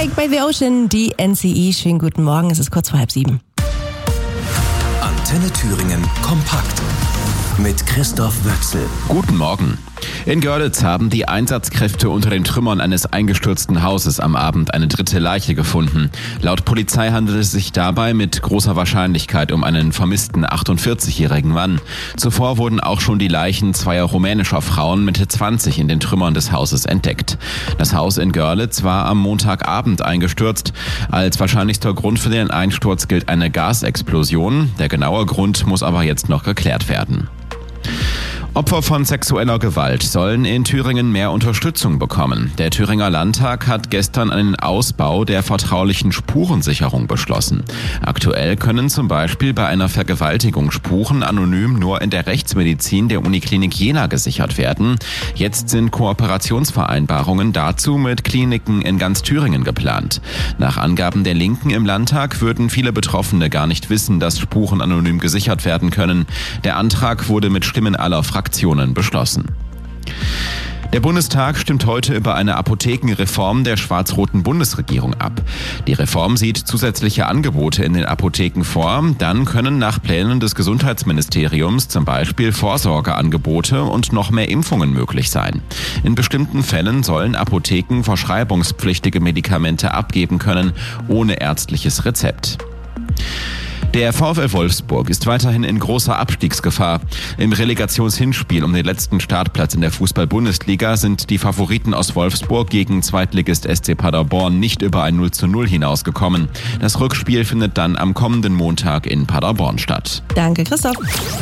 Awake by the Ocean, die NCE. Schönen guten Morgen, es ist kurz vor 6:30. Antenne Thüringen kompakt mit Christoph Wöchsel. Guten Morgen. In Görlitz haben die Einsatzkräfte unter den Trümmern eines eingestürzten Hauses am Abend eine dritte Leiche gefunden. Laut Polizei handelt es sich dabei mit großer Wahrscheinlichkeit um einen vermissten 48-jährigen Mann. Zuvor wurden auch schon die Leichen zweier rumänischer Frauen Mitte 20 in den Trümmern des Hauses entdeckt. Das Haus in Görlitz war am Montagabend eingestürzt. Als wahrscheinlichster Grund für den Einsturz gilt eine Gasexplosion. Der genaue Grund muss aber jetzt noch geklärt werden. Opfer von sexueller Gewalt sollen in Thüringen mehr Unterstützung bekommen. Der Thüringer Landtag hat gestern einen Ausbau der vertraulichen Spurensicherung beschlossen. Aktuell können zum Beispiel bei einer Vergewaltigung Spuren anonym nur in der Rechtsmedizin der Uniklinik Jena gesichert werden. Jetzt sind Kooperationsvereinbarungen dazu mit Kliniken in ganz Thüringen geplant. Nach Angaben der Linken im Landtag würden viele Betroffene gar nicht wissen, dass Spuren anonym gesichert werden können. Der Antrag wurde mit Stimmen aller Fraktionen beschlossen. Der Bundestag stimmt heute über eine Apothekenreform der schwarz-roten Bundesregierung ab. Die Reform sieht zusätzliche Angebote in den Apotheken vor. Dann können nach Plänen des Gesundheitsministeriums zum Beispiel Vorsorgeangebote und noch mehr Impfungen möglich sein. In bestimmten Fällen sollen Apotheken verschreibungspflichtige Medikamente abgeben können, ohne ärztliches Rezept. Der VfL Wolfsburg ist weiterhin in großer Abstiegsgefahr. Im Relegationshinspiel um den letzten Startplatz in der Fußball-Bundesliga sind die Favoriten aus Wolfsburg gegen Zweitligist SC Paderborn nicht über ein 0:0 hinausgekommen. Das Rückspiel findet dann am kommenden Montag in Paderborn statt. Danke, Christoph.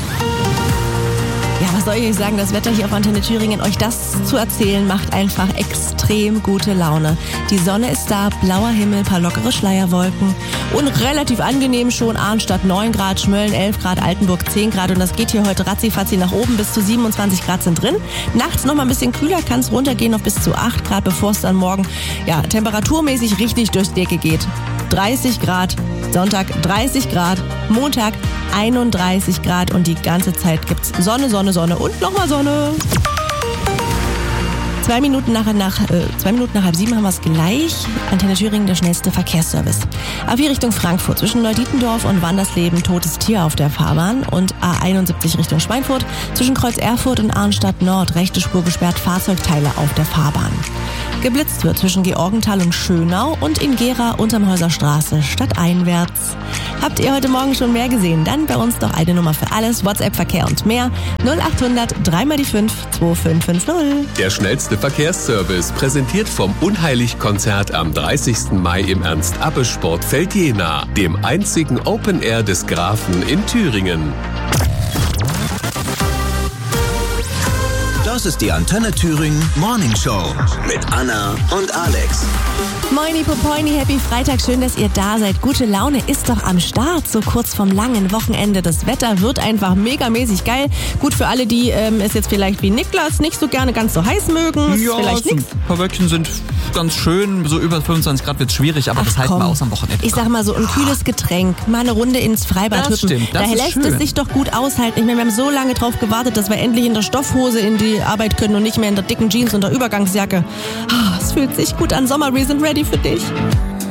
Ja, was soll ich euch sagen, das Wetter hier auf Antenne Thüringen, euch das zu erzählen, macht einfach extrem gute Laune. Die Sonne ist da, blauer Himmel, paar lockere Schleierwolken und relativ angenehm schon. Arnstadt 9 Grad, Schmölln 11 Grad, Altenburg 10 Grad und das geht hier heute ratzifatzi nach oben, bis zu 27 Grad sind drin. Nachts noch mal ein bisschen kühler, kann es runtergehen auf bis zu 8 Grad, bevor es dann morgen temperaturmäßig richtig durchs Decke geht. 30 Grad, Sonntag 30 Grad, Montag 31 Grad und die ganze Zeit gibt's Sonne, Sonne, Sonne und nochmal Sonne. 2 Minuten nach 6:30 haben wir es gleich. Antenne Thüringen, der schnellste Verkehrsservice. A4 Richtung Frankfurt, zwischen Neudietendorf und Wandersleben, totes Tier auf der Fahrbahn. Und A71 Richtung Schweinfurt, zwischen Kreuz Erfurt und Arnstadt Nord, rechte Spur gesperrt, Fahrzeugteile auf der Fahrbahn. Geblitzt wird zwischen Georgenthal und Schönau und in Gera unterm Häuserstraße stadteinwärts. Habt ihr heute Morgen schon mehr gesehen? Dann bei uns doch eine Nummer für alles, WhatsApp, Verkehr und mehr. 0800 3x5 2550. Der schnellste Verkehrsservice, präsentiert vom Unheilig-Konzert am 30. Mai im Ernst-Abbe-Sportfeld Jena, dem einzigen Open Air des Grafen in Thüringen. Das ist die Antenne Thüringen Morning Show mit Anna und Alex. Moini Popoini, happy Freitag, schön, dass ihr da seid. Gute Laune ist doch am Start, so kurz vom langen Wochenende. Das Wetter wird einfach megamäßig geil. Gut für alle, die es jetzt vielleicht wie Niklas nicht so gerne ganz so heiß mögen. Ja, vielleicht nix. ein paar Wölkchen sind ganz schön. So über 25 Grad wird es schwierig, aber das halten wir aus am Wochenende. Ich sag mal so, ein kühles Getränk, mal eine Runde ins Freibad hüpfen. Stimmt, da lässt es sich doch gut aushalten. Ich meine, wir haben so lange drauf gewartet, dass wir endlich in der Stoffhose in die Arbeit können und nicht mehr in der dicken Jeans und der Übergangsjacke. Es fühlt sich gut an. Sommer, wir sind ready für dich.